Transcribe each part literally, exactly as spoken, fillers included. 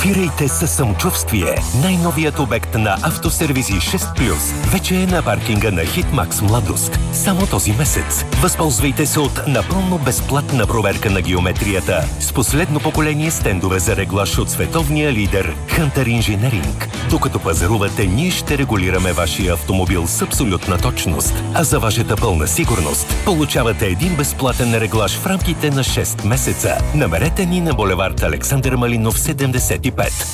Шофирайте със самочувствие. Най-новият обект на Автосервизи шест плюс вече е на паркинга на Хитмакс Младост. Само този месец. Възползвайте се от напълно безплатна проверка на геометрията с последно поколение стендове за реглаж от световния лидер Hunter Engineering. Докато пазарувате, ние ще регулираме вашия автомобил с абсолютна точност. А за вашата пълна сигурност получавате един безплатен реглаж в рамките на шест месеца. Намерете ни на булевард Александър Малинов седемдесет и пет.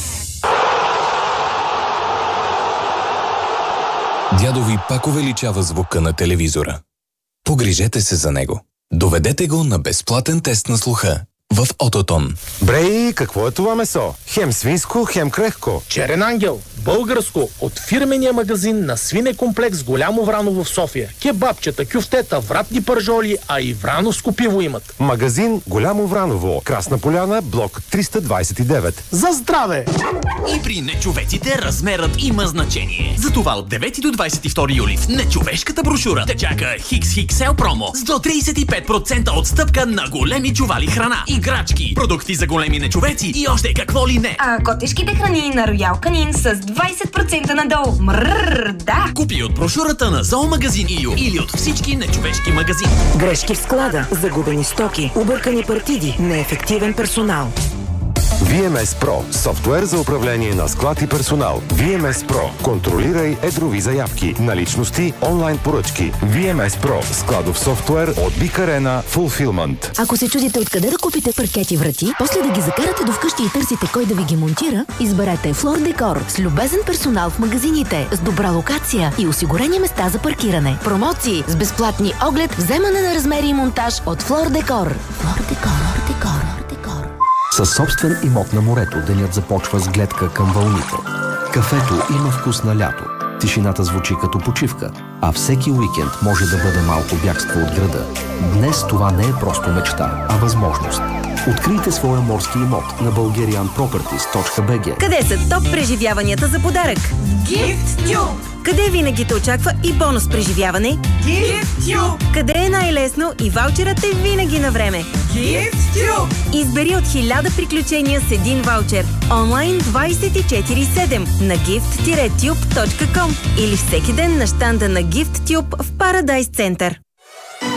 Дядо ви пак увеличава звука на телевизора. Погрижете се за него. Доведете го на безплатен тест на слуха в Ототон. Брей, какво е това месо? Хем свинско, хем крехко. Черен ангел, българско, от фирмения магазин на свинекомплекс Голямо Враново в София. Кебабчета, кюфтета, вратни пържоли, а и врановско пиво имат. Магазин Голямо Враново, Красна поляна, блок триста двадесет и девет. За здраве! И при нечовеците размерът има значение. Затова от девети до двадесет и втори юли в нечовешката брошура те чака Хикс Хиксел промо с до тридесет и пет процента отстъпка на големи чували храна, играчки, продукти за големи нечовеци и още какво ли не. А котешките храни на Роял Канин с двадесет процента надолу. Мрррр, да! Купи от брошурата на Зоомагазин Ю или от всички нечовешки магазини. Грешки в склада, загубени стоки, объркани партиди, неефективен персонал. ви ем ес Pro – софтуер за управление на склад и персонал. ви ем ес Pro – контролирай едрови заявки, наличности, онлайн поръчки. ви ем ес Pro – складов софтуер от Big Arena Fulfillment. Ако се чудите откъде да купите паркети врати, после да ги закарате до вкъщи и търсите кой да ви ги монтира, изберете Floor Decor с любезен персонал в магазините, с добра локация и осигурени места за паркиране. Промоции с безплатни оглед, вземане на размери и монтаж от Floor Decor. Floor Decor, Decor. Със собствен имот на морето денят започва с гледка към вълните. Кафето има вкус на лято. Тишината звучи като почивка, а всеки уикенд може да бъде малко бягство от града. Днес това не е просто мечта, а възможност. Открийте своя морски имот на bulgarian properties точка би джи. Къде са топ преживяванията за подарък? GiftTube! Къде винаги те очаква и бонус преживяване? GiftTube! Къде е най-лесно и ваучерът е винаги на време? GiftTube! Избери от хиляда приключения с един ваучер. Онлайн двадесет и четири седем на gift тюб точка ком или всеки ден на щанда на GiftTube в Paradise Center.